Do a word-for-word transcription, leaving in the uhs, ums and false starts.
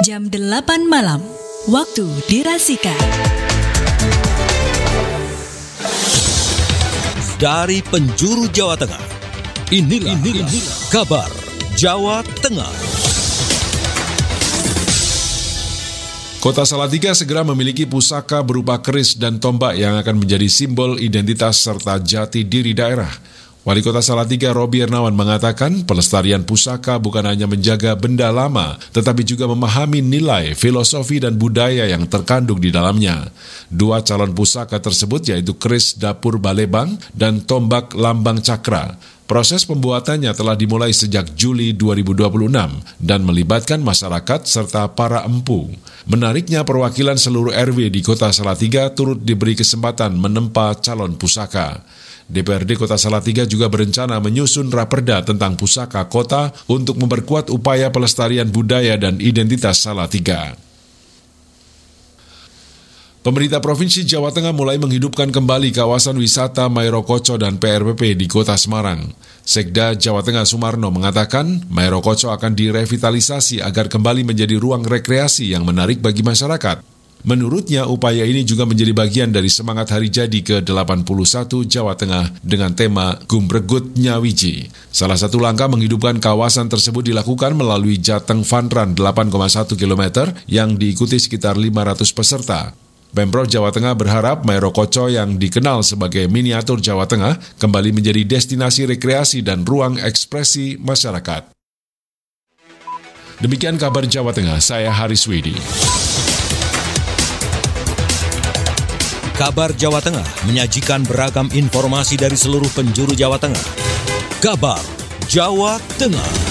jam delapan malam, waktu dirasika. Dari penjuru Jawa Tengah, inilah, inilah, inilah kabar Jawa Tengah. Kota Salatiga segera memiliki pusaka berupa keris dan tombak yang akan menjadi simbol identitas serta jati diri daerah. Wali Kota Salatiga Robi Ernawan mengatakan pelestarian pusaka bukan hanya menjaga benda lama, tetapi juga memahami nilai, filosofi dan budaya yang terkandung di dalamnya. Dua calon pusaka tersebut yaitu keris dapur Balebang dan tombak lambang cakra. Proses pembuatannya telah dimulai sejak Juli dua ribu dua puluh enam dan melibatkan masyarakat serta para empu. Menariknya perwakilan seluruh R W di Kota Salatiga turut diberi kesempatan menempa calon pusaka. D P R D Kota Salatiga juga berencana menyusun raperda tentang pusaka kota untuk memperkuat upaya pelestarian budaya dan identitas Salatiga. Pemerintah Provinsi Jawa Tengah mulai menghidupkan kembali kawasan wisata Mairokoco dan P R P P di Kota Semarang. Sekda Jawa Tengah Sumarno mengatakan Mairokoco akan direvitalisasi agar kembali menjadi ruang rekreasi yang menarik bagi masyarakat. Menurutnya, upaya ini juga menjadi bagian dari semangat hari jadi ke delapan puluh satu Jawa Tengah dengan tema Gumbregut Nyawiji. Salah satu langkah menghidupkan kawasan tersebut dilakukan melalui Jateng Fun Run delapan koma satu kilometer yang diikuti sekitar lima ratus peserta. Pemprov Jawa Tengah berharap Mairokoco yang dikenal sebagai miniatur Jawa Tengah kembali menjadi destinasi rekreasi dan ruang ekspresi masyarakat. Demikian kabar Jawa Tengah, saya Haris Widi. Kabar Jawa Tengah menyajikan beragam informasi dari seluruh penjuru Jawa Tengah. Kabar Jawa Tengah.